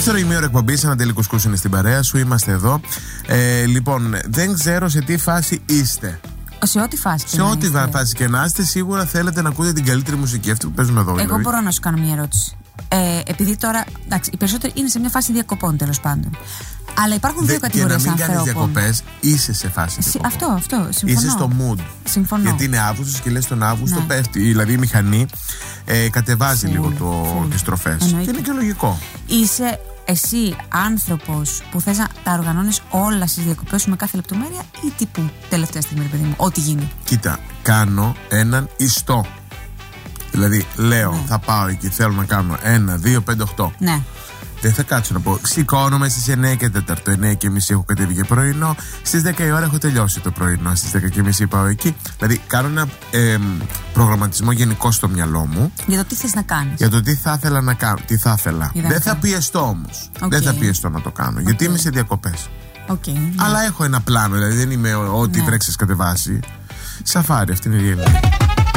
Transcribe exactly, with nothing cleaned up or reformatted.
Δεύτερο ημίωρο εκπομπής, Ανατέλη Κουσκούς είναι στην παρέα σου. Είμαστε εδώ. Ε, λοιπόν, δεν ξέρω σε τι φάση είστε. Σε ό,τι φάση και σε να ό,τι είστε. φάση και να είστε, σίγουρα θέλετε να ακούτε την καλύτερη μουσική. Αυτή που παίζουμε εδώ. Εγώ δηλαδή. μπορώ να σου κάνω μια ερώτηση. Ε, επειδή τώρα, εντάξει, οι περισσότεροι είναι σε μια φάση διακοπών τέλος πάντων. Αλλά υπάρχουν δύο κατηγορίες ανθρώπων. Και να μην κάνεις διακοπές, είσαι σε φάση Συ, διακοπών. Αυτό, αυτό. Συμφωνώ. Είσαι στο mood. Συμφωνώ. Γιατί είναι Αύγουστος και λες τον Αύγουστο Ναι. πέφτει. Δηλαδή η μηχανή ε, κατεβάζει Φουλ, λίγο το, φουλ. τις τροφές. Εννοείται. Και είναι και λογικό. Είσαι εσύ άνθρωπος που θες να τα οργανώνεις όλα στις διακοπές σου με κάθε λεπτομέρεια ή τύπου τελευταία στιγμή, ρε παιδί μου, ό,τι γίνει. Κοίτα, κάνω έναν ιστό. Δηλαδή, λέω, Ναι. θα πάω εκεί, θέλω να κάνω ένα, δύο, πέντε, οκτώ. Ναι. Δεν θα κάτσω να πω. Σηκώνομαι στις εννιά και τέσσερα, εννιά και μισή έχω κατέβει για πρωινό. Στις δέκα η ώρα έχω τελειώσει το πρωινό. Στις δέκα και μισή πάω εκεί. Δηλαδή, κάνω ένα ε, προγραμματισμό γενικό στο μυαλό μου Για το τι θες να κάνεις. για το τι θα ήθελα να κάνω. Τι θα ήθελα. Ιδανικά. Δεν θα πιεστώ όμως. Οκ. Δεν θα πιεστώ να το κάνω. Γιατί Οκ. είμαι σε διακοπές. Okay, ναι. Αλλά έχω ένα πλάνο. Δηλαδή, δεν είμαι ό,τι Ναι. βρέξεις κατεβάσει. Σαφάρι, αυτή είναι η reality.